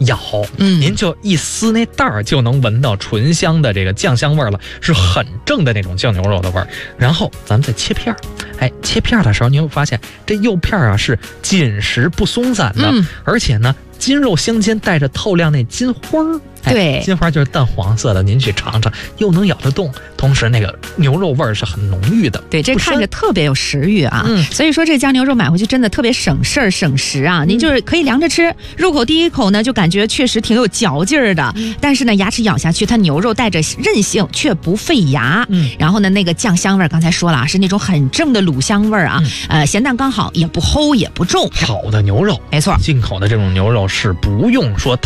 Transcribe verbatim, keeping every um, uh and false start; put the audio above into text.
咬，嗯，您就一撕那袋儿就能闻到醇香的这个酱香味儿了，是很正的那种酱牛肉的味儿。然后咱们再切片儿，哎，切片儿的时候你会发现这肉片啊是紧实不松散的，嗯、而且呢筋肉相间，带着透亮那金花儿。 对， 金花就是淡黄色的，您去尝尝，又能咬得动，同时那个牛肉味儿是很浓郁的。 对，这看着特别有食欲啊。嗯，所以说这酱牛肉买回去真的特别省事儿省时啊。嗯、您就是可以凉着吃，入口第一口呢就感觉确实挺有嚼劲儿的，嗯、但是呢牙齿咬下去，它牛肉带着韧性却不费牙。嗯，然后呢那个酱香味儿刚才说了啊，是那种很正的卤香味儿啊，嗯、呃咸淡刚好，也不齁也不重。 好的牛肉， 没错， 进口的这种牛肉是不用说